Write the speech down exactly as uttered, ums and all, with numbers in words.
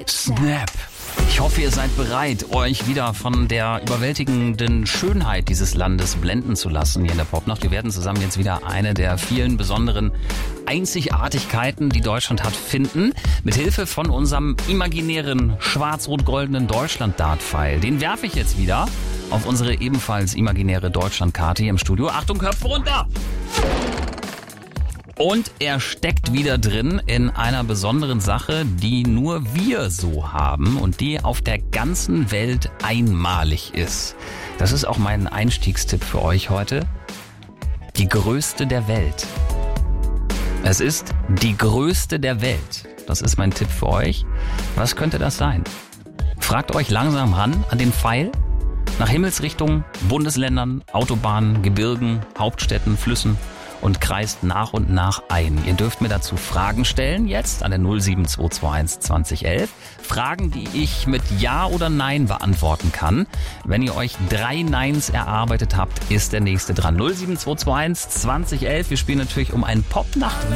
Snap. Ich hoffe, ihr seid bereit, euch wieder von der überwältigenden Schönheit dieses Landes blenden zu lassen hier in der Popnacht. Wir werden zusammen jetzt wieder eine der vielen besonderen Einzigartigkeiten, die Deutschland hat, finden. Mit Hilfe von unserem imaginären schwarz-rot-goldenen Deutschland-Dart-Pfeil. Den werfe ich jetzt wieder auf unsere ebenfalls imaginäre Deutschland-Karte hier im Studio. Achtung, Köpfe runter! Und er steckt wieder drin in einer besonderen Sache, die nur wir so haben und die auf der ganzen Welt einmalig ist. Das ist auch mein Einstiegstipp für euch heute. Die größte der Welt. Es ist die größte der Welt. Das ist mein Tipp für euch. Was könnte das sein? Fragt euch langsam ran an den Pfeil. Nach Himmelsrichtungen, Bundesländern, Autobahnen, Gebirgen, Hauptstädten, Flüssen. Und kreist nach und nach ein. Ihr dürft mir dazu Fragen stellen, jetzt an der null sieben zwei zwei eins zwanzig elf. Fragen, die ich mit Ja oder Nein beantworten kann. Wenn ihr euch drei Neins erarbeitet habt, ist der nächste dran. null sieben zwei zwei eins zwanzig elf. Wir spielen natürlich um ein Popnacht